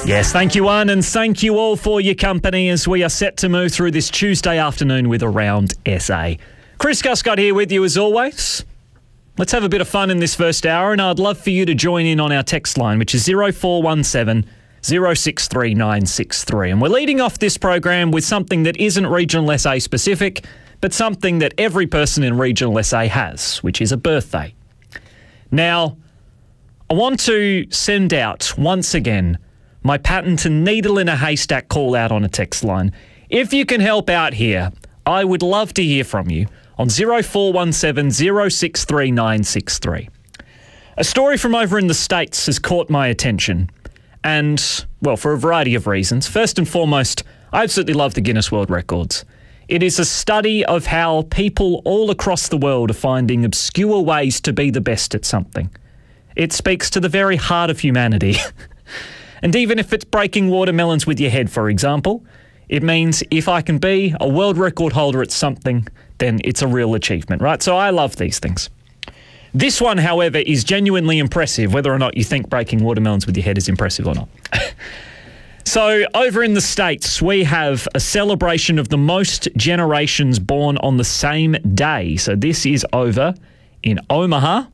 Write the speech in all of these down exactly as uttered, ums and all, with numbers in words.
Yes, thank you, one, and thank you all for your company as we are set to move through this Tuesday afternoon with Around S A. Chris Guscott here with you as always. Let's have a bit of fun in this first hour, and I'd love for you to join in on our text line, which is zero four one seven, zero six three nine six three. And we're leading off this program with something that isn't Regional S A specific, but something that every person in Regional S A has, which is a birthday. Now, I want to send out, once again, my patent and needle in a haystack call out on a text line. If you can help out here, I would love to hear from you on zero four one seven, zero six three nine six three. A story from over in the States has caught my attention. And, well, for a variety of reasons. First and foremost, I absolutely love the Guinness World Records. It is a study of how people all across the world are finding obscure ways to be the best at something. It speaks to the very heart of humanity. And even if it's breaking watermelons with your head, for example, it means if I can be a world record holder at something, then it's a real achievement, right? So I love these things. This one, however, is genuinely impressive, whether or not you think breaking watermelons with your head is impressive or not. So over in the States, we have a celebration of the most generations born on the same day. So this is over in Omaha.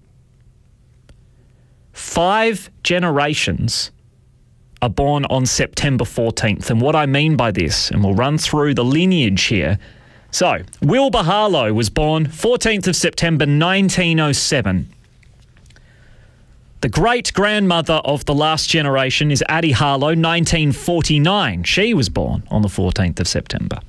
Five generations are born on September fourteenth. And what I mean by this, and we'll run through the lineage here. So, Wilbur Harlow was born fourteenth of September nineteen oh seven. The great-grandmother of the last generation is Addie Harlow, nineteen forty-nine. She was born on the fourteenth of September.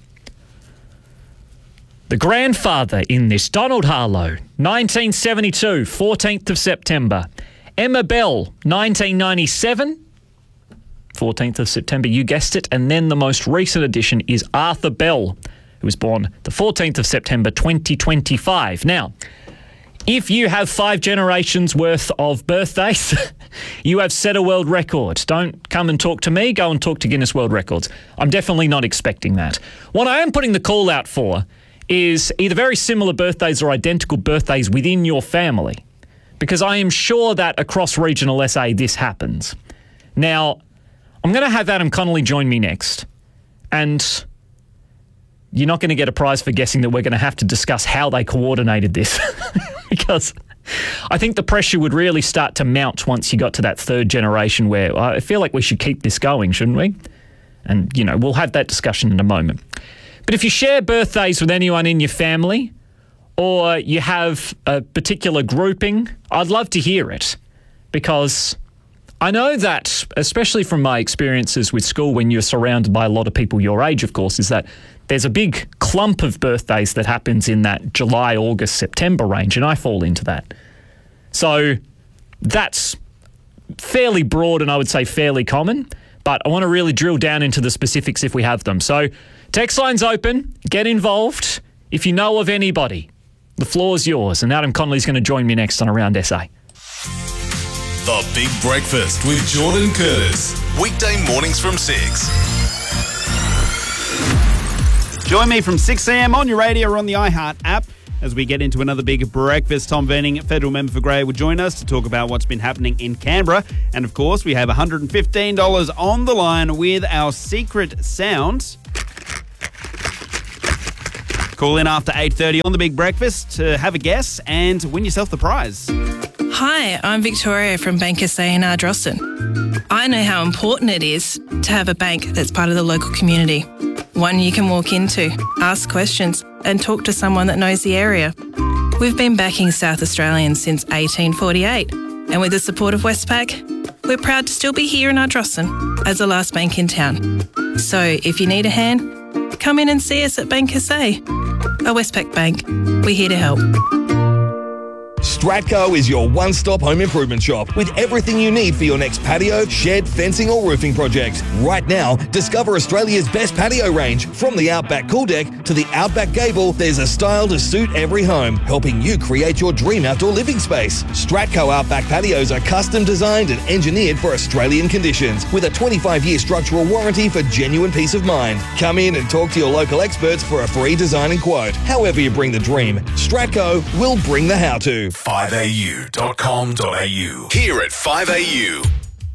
The grandfather in this, Donald Harlow, nineteen seventy-two, fourteenth of September. Emma Bell, nineteen ninety-seven. fourteenth of September, you guessed it. And then the most recent addition is Arthur Bell, who was born the fourteenth of September, twenty twenty-five. Now, if you have five generations worth of birthdays, you have set a world record. Don't come and talk to me, go and talk to Guinness World Records. I'm definitely not expecting that. What I am putting the call out for is either very similar birthdays or identical birthdays within your family, because I am sure that across Regional S A this happens. Now, I'm going to have Adam Connolly join me next, and you're not going to get a prize for guessing that we're going to have to discuss how they coordinated this because I think the pressure would really start to mount once you got to that third generation where I feel like we should keep this going, shouldn't we? And, you know, we'll have that discussion in a moment. But if you share birthdays with anyone in your family or you have a particular grouping, I'd love to hear it because I know that, especially from my experiences with school when you're surrounded by a lot of people your age, of course, is that there's a big clump of birthdays that happens in that July, August, September range, and I fall into that. So that's fairly broad and I would say fairly common, but I want to really drill down into the specifics if we have them. So text line's open, get involved. If you know of anybody, the floor's yours, and Adam Connolly's going to join me next on Around S A. The Big Breakfast with Jordan Curtis. Weekday mornings from six. Join me from six a.m. on your radio or on the iHeart app as we get into another big breakfast. Tom Venning, federal member for Grey, will join us to talk about what's been happening in Canberra. And, of course, we have one hundred fifteen dollars on the line with our secret sound. Call in after eight thirty on the Big Breakfast to have a guess and win yourself the prize. Hi, I'm Victoria from Bank S A in Ardrossan. I know how important it is to have a bank that's part of the local community. One you can walk into, ask questions, and talk to someone that knows the area. We've been backing South Australians since eighteen forty-eight, and with the support of Westpac, we're proud to still be here in Ardrossan as the last bank in town. So if you need a hand, come in and see us at Bank S A. A Westpac Bank, we're here to help. Stratco is your one-stop home improvement shop with everything you need for your next patio, shed, fencing or roofing project. Right now, discover Australia's best patio range. From the Outback Cool Deck to the Outback Gable, there's a style to suit every home, helping you create your dream outdoor living space. Stratco Outback patios are custom designed and engineered for Australian conditions with a twenty-five year structural warranty for genuine peace of mind. Come in and talk to your local experts for a free design and quote. However you bring the dream, Stratco will bring the how-to. five a u dot com dot a u. Here at five A U,